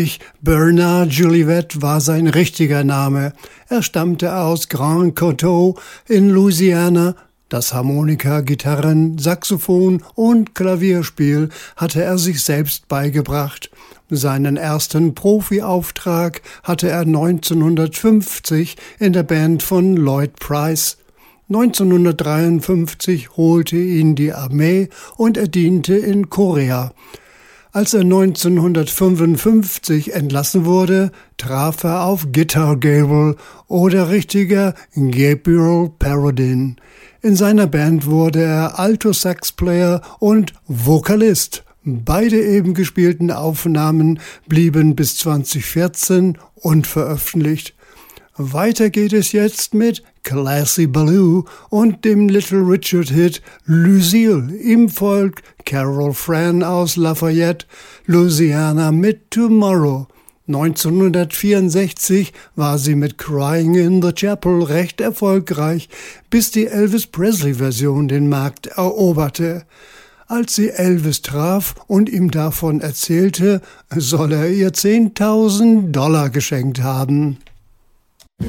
Bernard Jolivet war sein richtiger Name. Er stammte aus Grand Coteau in Louisiana. Das Harmonika, Gitarren, Saxophon und Klavierspiel hatte er sich selbst beigebracht. Seinen ersten Profiauftrag hatte er 1950 in der Band von Lloyd Price. 1953 holte ihn die Armee und er diente in Korea. Als er 1955 entlassen wurde, traf er auf Guitar Gabriel oder richtiger Gabriel Paradin. In seiner Band wurde er Alto-Sax-Player und Vokalist. Beide eben gespielten Aufnahmen blieben bis 2014 unveröffentlicht. Weiter geht es jetzt mit Classy Ballou und dem Little Richard-Hit Lucille. Ihm folgt Carol Fran aus Lafayette, Louisiana mit Tomorrow. 1964 war sie mit Crying in the Chapel recht erfolgreich, bis die Elvis Presley-Version den Markt eroberte. Als sie Elvis traf und ihm davon erzählte, soll er ihr $10.000 geschenkt haben.